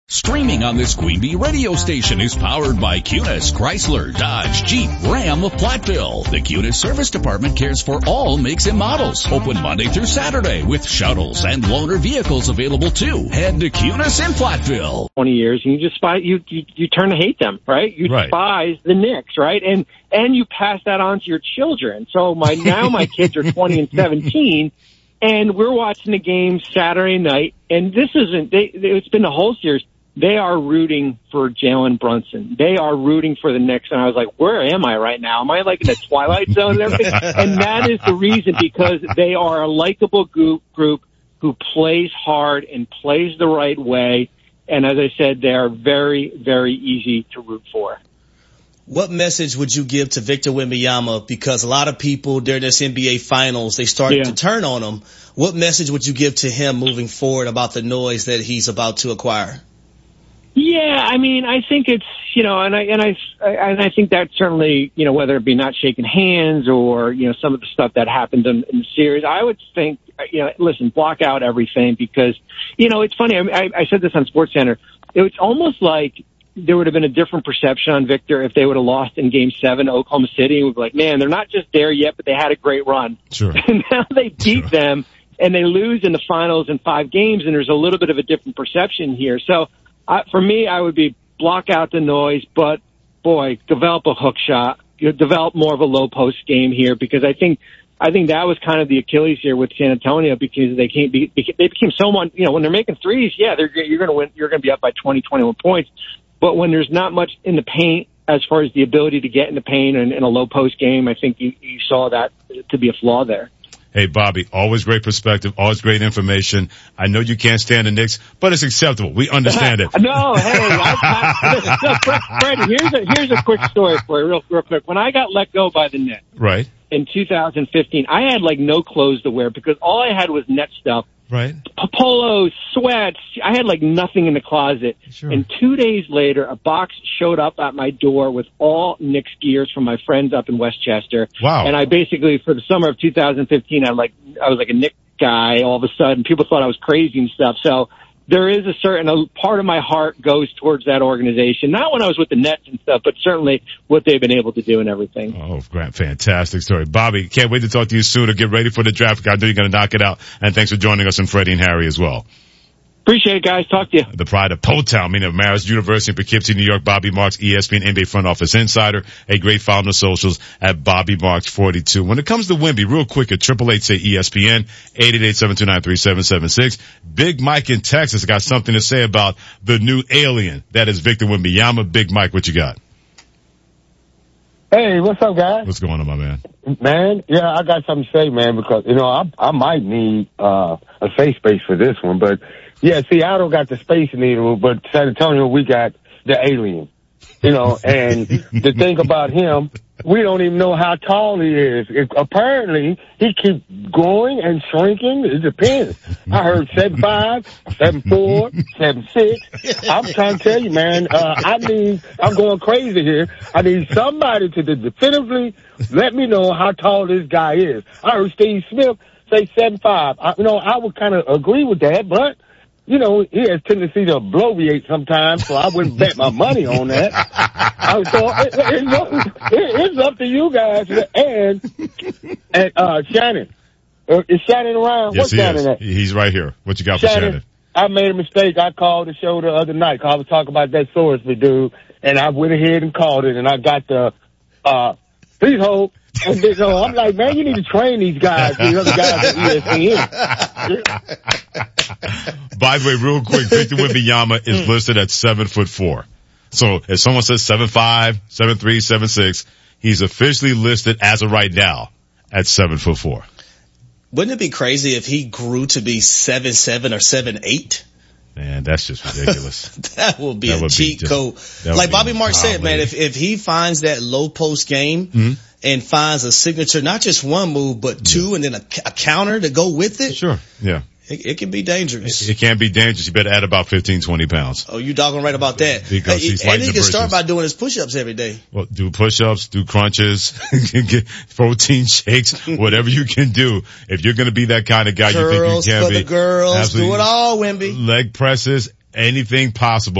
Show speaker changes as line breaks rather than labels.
Streaming on this Queen Bee radio station is powered by Cunis, Chrysler, Dodge, Jeep, Ram of Platteville. The Cunis Service Department cares for all makes and models. Open Monday through Saturday with shuttles and loaner vehicles available too. Head to Cunis in Platteville.
20 years, and you turn to hate them, right? You despise the Knicks, right? And you pass that on to your children. So my kids are 20 and 17. And we're watching the game Saturday night, and it's been the whole series. They are rooting for Jalen Brunson. They are rooting for the Knicks. And I was like, where am I right now? Am I like in the Twilight Zone and everything? And that is the reason, because they are a likable group who plays hard and plays the right way. And as I said, they are very, very easy to root for.
What message would you give to Victor Wembanyama? Because a lot of people during this NBA Finals, they started to turn on him. What message would you give to him moving forward about the noise that he's about to acquire?
Yeah, I mean, I think it's, and I think that certainly, whether it be not shaking hands or, some of the stuff that happened in the series, I would think, listen, block out everything, because, it's funny. I said this on SportsCenter. It's almost like there would have been a different perception on Victor if they would have lost in Game 7 to Oklahoma City. We'd be like, man, they're not just there yet, but they had a great run.
Sure.
And now they beat them, and they lose in the finals in 5 games, and there's a little bit of a different perception here. So, for me, I would be block out the noise, but boy, develop a hook shot. Develop more of a low post game here, because I think that was kind of the Achilles here with San Antonio, because they became someone, when they're making threes, you're going to win. You're going to be up by 20, 21 points. But when there's not much in the paint, as far as the ability to get in the paint and in a low post game, I think you saw that to be a flaw there.
Hey, Bobby, always great perspective, always great information. I know you can't stand the Knicks, but it's acceptable. We understand it.
No, hey, Freddie, here's a quick story for you, real quick. When I got let go by the Knicks,
right,
in 2015, I had like no clothes to wear, because all I had was net stuff.
Right.
Polos, sweats. I had like nothing in the closet. Sure. And 2 days later, a box showed up at my door with all Knicks gears from my friends up in Westchester.
Wow.
And I basically, for the summer of 2015, I was like a Knicks guy all of a sudden. People thought I was crazy and stuff. So there is a part of my heart goes towards that organization. Not when I was with the Nets and stuff, but certainly what they've been able to do and everything.
Oh, great. Fantastic story. Bobby, can't wait to talk to you soon. Get ready for the draft. I know you're going to knock it out. And thanks for joining us, and Freddie and Harry as well.
Appreciate it, guys. Talk to you.
The pride of Potown, meaning of Marist University in Poughkeepsie, New York. Bobby Marks, ESPN NBA front office insider. A great follow on the socials at Bobby Marks 42. When it comes to Wemby, real quick at 888 say ESPN, 888-729-3776. Big Mike in Texas got something to say about the new alien that is Victor Wembanyama. Big Mike, what you got?
Hey, what's up, guys?
What's going on, my man?
Man, yeah, I got something to say, man, because, I might need a safe space for this one, but yeah, Seattle got the Space Needle, but San Antonio, we got the alien, and the thing about him, we don't even know how tall he is. Apparently, he keeps growing and shrinking. It depends. I heard 7'5", 7'4", 7'6". I'm trying to tell you, man, I'm going crazy here. I need somebody to definitively let me know how tall this guy is. I heard Steve Smith say 7'5". I would kind of agree with that, but he has tendency to bloviate sometimes, so I wouldn't bet my money on that. So it's up to you guys. And Shannon. Is Shannon around?
Yes,
What's Shannon at?
He's right here. What you got for Shannon?
I made a mistake. I called the show the other night because I was talking about that Sorsby dude, and I went ahead and called it, and I got the please hold. And so I'm like, man, you need to train these guys, these other guys at ESPN.
By the way, real quick, Victor Wembanyama is listed at 7'4". So if someone says 7'5", 7'3", 7'6", he's officially listed as of right now at 7'4".
Wouldn't it be crazy if he grew to be 7'7" or 7'8"?
Man, that's just ridiculous.
That will be a cheat code. Like Bobby Marks said, man, if he finds that low post game and finds a signature, not just one move, but two, and then a counter to go with it.
Sure. Yeah.
It can be dangerous.
It can be dangerous. You better add about 15, 20 pounds.
Oh, you doggone right about that.
Because he's
and he can start by doing his push-ups every day.
Well, do push-ups, do crunches, get protein shakes, whatever you can do. If you're going to be that kind of guy,
Curls
you think you can
for
be.
The girls,
absolutely.
Do it all, Wemby.
Leg presses, anything possible.